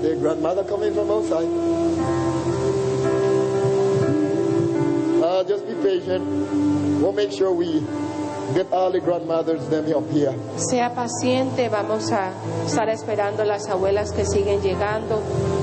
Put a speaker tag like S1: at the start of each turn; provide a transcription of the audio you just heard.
S1: their grandmother coming from outside. Just be patient. We'll make sure we get all the grandmothers them up here.
S2: Sea paciente, vamos a estar esperando las abuelas que siguen llegando.